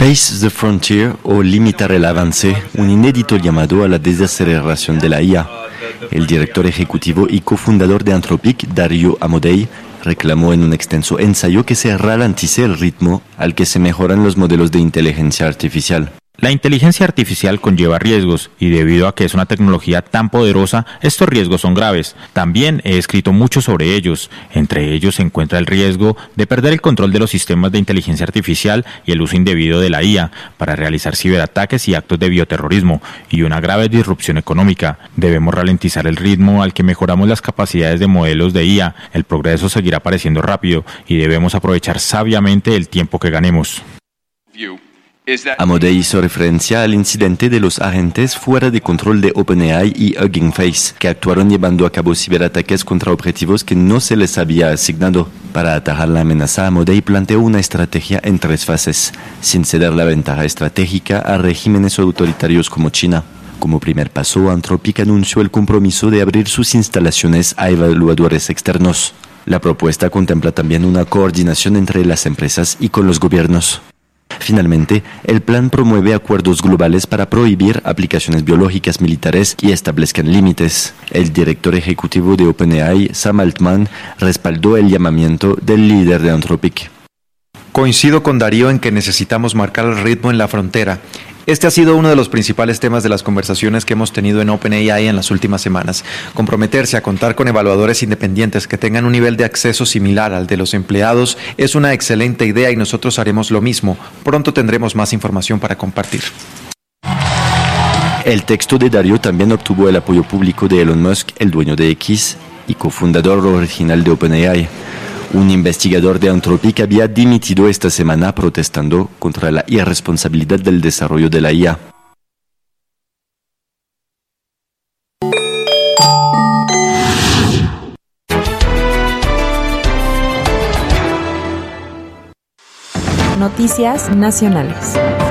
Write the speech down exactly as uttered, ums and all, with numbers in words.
Pace the Frontier o Limitar el Avance, un inédito llamado a la desaceleración de la I A. El director ejecutivo y cofundador de Anthropic, Dario Amodei, reclamó en un extenso ensayo que se ralentice el ritmo al que se mejoran los modelos de inteligencia artificial. La inteligencia artificial conlleva riesgos y debido a que es una tecnología tan poderosa, estos riesgos son graves. También he escrito mucho sobre ellos. Entre ellos se encuentra el riesgo de perder el control de los sistemas de inteligencia artificial y el uso indebido de la I A para realizar ciberataques y actos de bioterrorismo y una grave disrupción económica. Debemos ralentizar el ritmo al que mejoramos las capacidades de modelos de I A. El progreso seguirá apareciendo rápido y debemos aprovechar sabiamente el tiempo que ganemos. Amodei hizo referencia al incidente de los agentes fuera de control de OpenAI y Hugging Face, que actuaron llevando a cabo ciberataques contra objetivos que no se les había asignado. Para atajar la amenaza, Amodei planteó una estrategia en tres fases, sin ceder la ventaja estratégica a regímenes autoritarios como China. Como primer paso, Anthropic anunció el compromiso de abrir sus instalaciones a evaluadores externos. La propuesta contempla también una coordinación entre las empresas y con los gobiernos. Finalmente, el plan promueve acuerdos globales para prohibir aplicaciones biológicas militares y establezcan límites. El director ejecutivo de OpenAI, Sam Altman, respaldó el llamamiento del líder de Anthropic. Coincido con Darío en que necesitamos marcar el ritmo en la frontera. Este ha sido uno de los principales temas de las conversaciones que hemos tenido en OpenAI en las últimas semanas. Comprometerse a contar con evaluadores independientes que tengan un nivel de acceso similar al de los empleados es una excelente idea y nosotros haremos lo mismo. Pronto tendremos más información para compartir. El texto de Dario también obtuvo el apoyo público de Elon Musk, el dueño de X y cofundador original de OpenAI. Un investigador de Anthropic había dimitido esta semana protestando contra la irresponsabilidad del desarrollo de la I A. Noticias nacionales.